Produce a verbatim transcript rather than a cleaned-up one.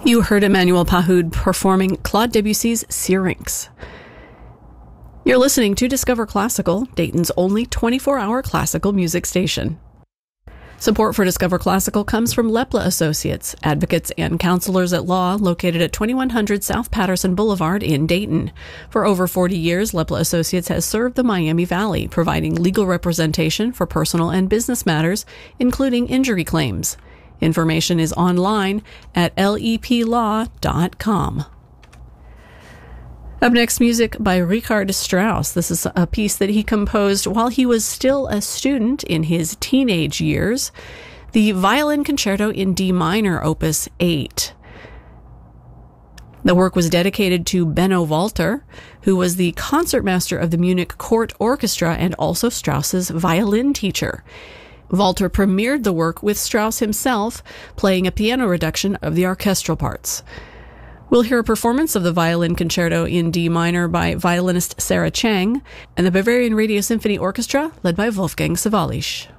You heard Emmanuel Pahud performing Claude Debussy's Syrinx. You're listening to Discover Classical, Dayton's only twenty-four hour classical music station. Support for Discover Classical comes from Lepla Associates, advocates and counselors at law located at twenty-one hundred South Patterson Boulevard in Dayton. For over forty years, Lepla Associates has served the Miami Valley, providing legal representation for personal and business matters, including injury claims. Information is online at leplaw dot com. Up next, music by Richard Strauss. This is a piece that he composed while he was still a student in his teenage years. The Violin Concerto in D minor, Opus eight. The work was dedicated to Benno Walter, who was the concertmaster of the Munich Court Orchestra and also Strauss's violin teacher. Walter premiered the work with Strauss himself playing a piano reduction of the orchestral parts. We'll hear a performance of the Violin Concerto in D minor by violinist Sarah Chang and the Bavarian Radio Symphony Orchestra led by Wolfgang Sawallisch.